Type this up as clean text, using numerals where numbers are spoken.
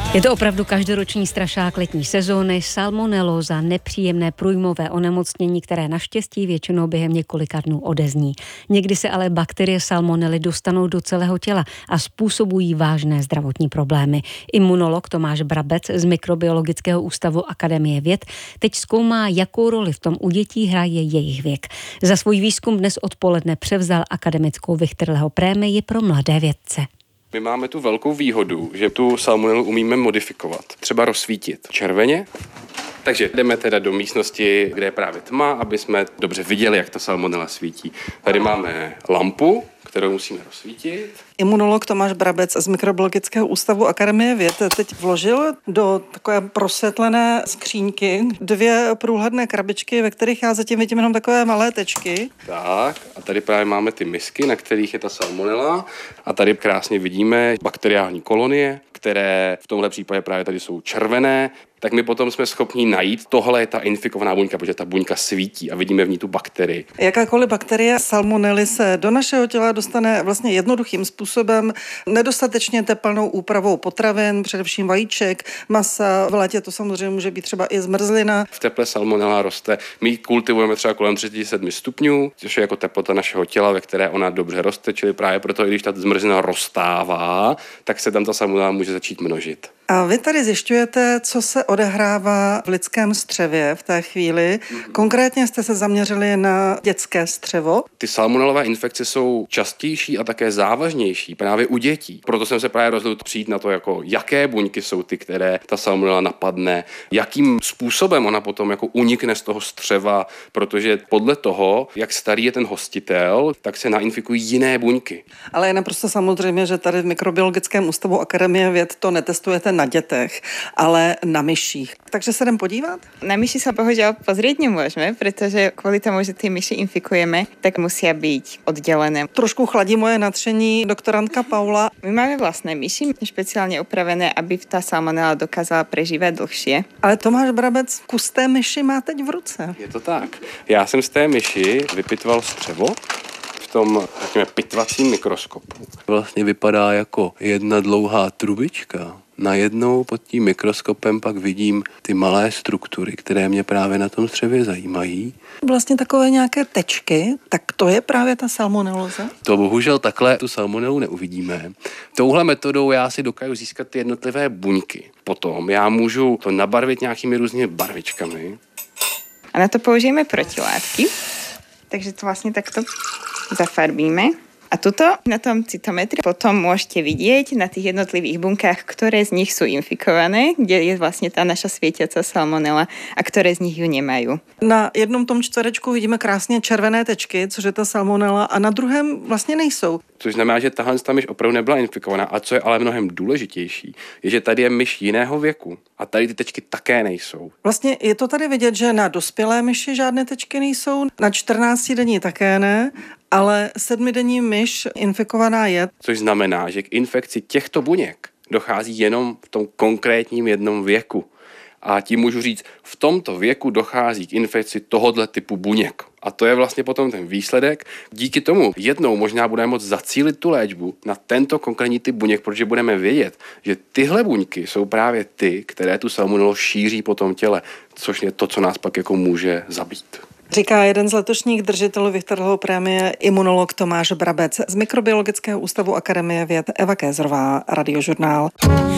Je to opravdu každoroční strašák letní sezóny, salmonelóza, nepříjemné průjmové onemocnění, které naštěstí většinou během několika dnů odezní. Někdy se ale bakterie salmonely dostanou do celého těla a způsobují vážné zdravotní problémy. Imunolog Tomáš Brabec z Mikrobiologického ústavu Akademie věd teď zkoumá, jakou roli v tom u dětí hraje jejich věk. Za svůj výzkum dnes odpoledne převzal akademickou Vichterleho prémii pro mladé vědce. My máme tu velkou výhodu, že tu salmonelu umíme modifikovat, třeba rozsvítit červeně. Takže jdeme teda do místnosti, kde je právě tma, aby jsme dobře viděli, jak ta salmonela svítí. Tady máme lampu, kterou musíme rozsvítit. Imunolog Tomáš Brabec z Mikrobiologického ústavu Akademie věd teď vložil do takové prosvětlené skříňky 2 průhledné krabičky, ve kterých já zatím vidím jenom takové malé tečky. Tak, a tady právě máme ty misky, na kterých je ta salmonela. A tady krásně vidíme bakteriální kolonie, které v tomhle případě právě tady jsou červené. Tak my potom jsme schopni najít, tohle je ta infikovaná buňka, protože ta buňka svítí a vidíme v ní tu bakterii. Jakákoliv bakterie salmonely se do našeho těla dostane vlastně jednoduchým způsobem, nedostatečně teplnou úpravou potravin, především vajíček, masa, v létě to samozřejmě může být třeba i zmrzlina. V teple salmonela roste, my ji kultivujeme třeba kolem 37 stupňů, což je jako teplota našeho těla, ve které ona dobře roste, čili právě proto, i když ta zmrzlina roztává, tak se tam ta salmonela může začít množit. A vy tady zjišťujete, co se odehrává v lidském střevě v té chvíli. Konkrétně jste se zaměřili na dětské střevo. Ty salmonelové infekce jsou častější a také závažnější právě u dětí. Proto jsem se právě rozhodl přijít na to, jako jaké buňky jsou ty, které ta salmonela napadne, jakým způsobem ona potom jako unikne z toho střeva, protože podle toho, jak starý je ten hostitel, tak se nainfikují jiné buňky. Ale je naprosto samozřejmě, že tady v Mikrobiologickém ústavu Akademie věd to netestujete na dětech, ale na myších. Takže se jdem podívat? Na myši sa bohužiaľ pozrieť nemôžeme, pretože kvôli tomu, že tie myši infikujeme, tak musia byť oddelené. Trošku chladí moje nadšení doktorantka Paula. My máme vlastné myši, špeciálne upravené, aby tá salmonela dokázala prežívať dlhšie. Ale Tomáš Brabec kus té myši má teď v ruce. Je to tak. Já jsem z té myši vypitval střevo v tom, řekněme, pitvacím mikroskopu. Vlastně vypadá jako jedna dlouhá trubička. Najednou pod tím mikroskopem pak vidím ty malé struktury, které mě právě na tom střevě zajímají. Vlastně takové nějaké tečky, tak to je právě ta salmonelóza? To bohužel takhle tu salmonelu neuvidíme. Touhle metodou já si dokážu získat ty jednotlivé buňky. Potom já můžu to nabarvit nějakými různými barvičkami. A na to použijeme protilátky. Takže to vlastne takto zafarbíme. A tuto na tom cytometri potom môžete vidieť na tých jednotlivých bunkách, ktoré z nich sú infikované, kde je vlastne tá naša svietiaca salmonela a ktoré z nich ju nemajú. Na jednom tom čtverečku vidíme krásně červené tečky, což je ta salmonela, a na druhém vlastně nejsou. Což znamená, že tahle myš opravdu nebyla infikovaná. A co je ale mnohem důležitější, je, že tady je myš jiného věku a tady ty tečky také nejsou. Vlastně je to tady vidět, že na dospělé myši žádné tečky nejsou, na 14denní také ne, ale 7denní myš infikovaná je. Což znamená, že k infekci těchto buněk dochází jenom v tom konkrétním jednom věku. A tím můžu říct, v tomto věku dochází k infekci tohoto typu buněk. A to je vlastně potom ten výsledek. Díky tomu jednou možná budeme moct zacílit tu léčbu na tento konkrétní typ buněk, protože budeme vědět, že tyhle buňky jsou právě ty, které tu salmonelu šíří po tom těle, což je to, co nás pak jako může zabít. Říká jeden z letošních držitelů Vichterleho prémie imunolog Tomáš Brabec z Mikrobiologického ústavu Akademie věd Eva Kézrová, Radiožurnál.